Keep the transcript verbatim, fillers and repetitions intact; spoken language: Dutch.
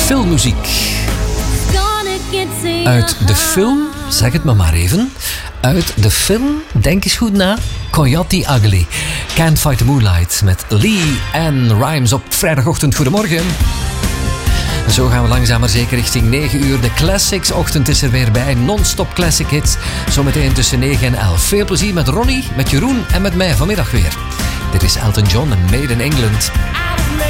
Filmmuziek. Uit de film, zeg het me maar even. Uit de film, denk eens goed na, Coyote Ugly. Can't Fight the Moonlight met Lee Ann Rimes op vrijdagochtend. Goedemorgen. Zo gaan we langzaam maar zeker richting negen uur. De Classics ochtend is er weer bij. Non-stop classic hits. Zometeen tussen negen en elf. Veel plezier met Ronnie, met Jeroen en met mij vanmiddag weer. Dit is Elton John en Made in England.